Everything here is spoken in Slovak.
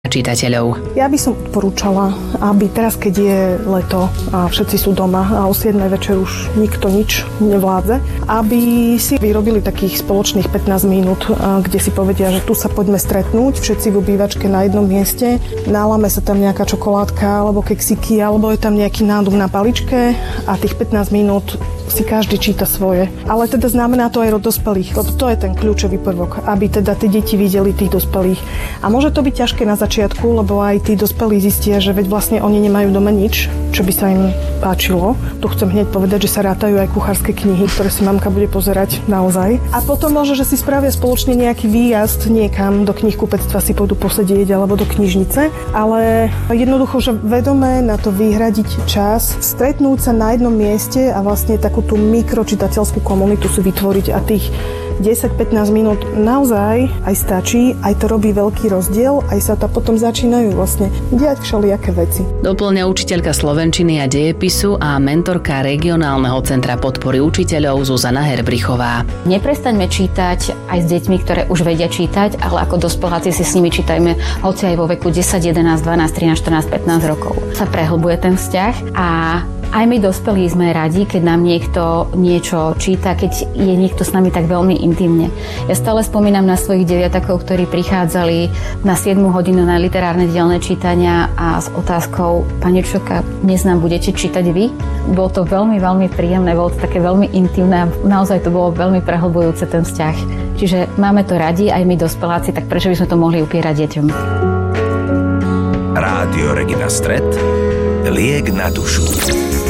čitateľov. Ja by som odporúčala, aby teraz, keď je leto a všetci sú doma a o 7 večer už nikto nič nevládze, aby si vyrobili takých spoločných 15 minút, kde si povedia, že tu sa poďme stretnúť, všetci v obývačke na jednom mieste, nálame sa tam nejaká čokoládka alebo keksiky, alebo je tam nejaký nádup na paličke a tých 15 minút si každý číta svoje. Ale teda znamená to aj od dospelých, lebo to je ten kľúčový prvok, aby teda tí deti videli tých dospelých. A môže to byť ťažké na začiatku, lebo aj tí dospelí zistia, že veď vlastne oni nemajú doma nič, čo by sa im páčilo. Tu chcem hneď povedať, že sa rátajú aj kuchárske knihy, ktoré si mamka bude pozerať naozaj. A potom môže, že si spravia spoločne nejaký výjazd niekam do knihkupectva, si pôjdu posedieť alebo do knižnice, ale jednoducho, že vedomé na to vyhradiť čas, stretnúť sa na jednom mieste a vlastne takú tú mikročitateľskú komunitu si vytvoriť a tých 10-15 minút naozaj aj stačí, aj to robí veľký rozdiel, aj sa to potom začínajú vlastne diať všelijaké veci. Doplňa učiteľka slovenčiny a dejepisu a mentorka regionálneho centra podpory učiteľov Zuzana Herbrichová. Neprestaňme čítať aj s deťmi, ktoré už vedia čítať, ale ako dospeláci si s nimi čítajme, hoci aj vo veku 10, 11, 12, 13, 14, 15 rokov. Sa prehlbuje ten vzťah a aj my dospelí sme radi, keď nám niekto niečo číta, keď je niekto s nami tak veľmi intimne. Ja stále spomínam na svojich deviatakov, ktorí prichádzali na 7 hodinu na literárne dielne čítania a s otázkou: pani učiteľka, dnes nám budete čítať vy? Bolo to veľmi, veľmi príjemné, bolo to také veľmi intimné a naozaj to bolo veľmi prehlbujúce ten vzťah. Čiže máme to radi, aj my dospeláci, tak prečo by sme to mohli upierať deťom? Rádio Regina Stret, liek na dušu.